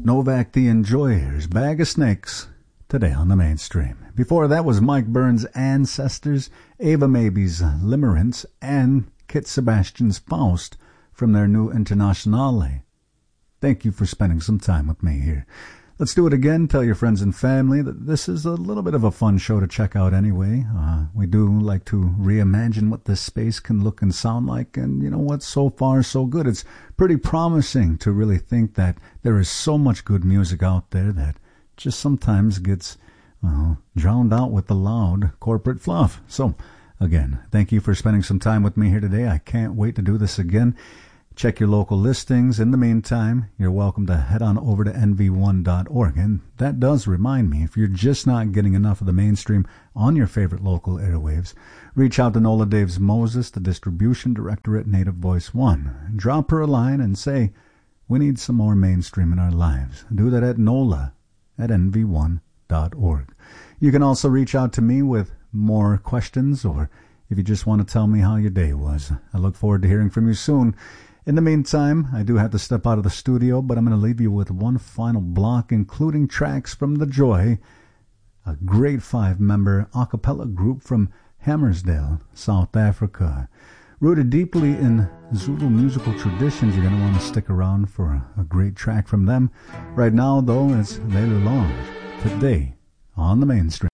Novak the Enjoyers, Bag of Snakes, today on the Mainstream. Before that was Mike Burns' Ancestors, Ava Maby's Limerence, and Kit Sebastian's Faust from their new Internationale. Thank you for spending some time with me here. Let's do it again. Tell your friends and family that this is a little bit of a fun show to check out anyway. We do like to reimagine what this space can look and sound like, and you know what? So far, so good. It's pretty promising to really think that there is so much good music out there that just sometimes gets drowned out with the loud corporate fluff. So, again, thank you for spending some time with me here today. I can't wait to do this again. Check your local listings. In the meantime, you're welcome to head on over to nv1.org. And that does remind me, if you're just not getting enough of the Mainstream on your favorite local airwaves, reach out to Nola Daves Moses, the distribution director at Native Voice One. Drop her a line and say, we need some more Mainstream in our lives. Do that at nola@nv1.org. You can also reach out to me with more questions, or if you just want to tell me how your day was. I look forward to hearing from you soon. In the meantime, I do have to step out of the studio, but I'm going to leave you with one final block, including tracks from The Joy, a great 5-member a cappella group from Hammersdale, South Africa. Rooted deeply in Zulu musical traditions, you're going to want to stick around for a great track from them. Right now, though, it's Lelu Longe, today on the Mainstream.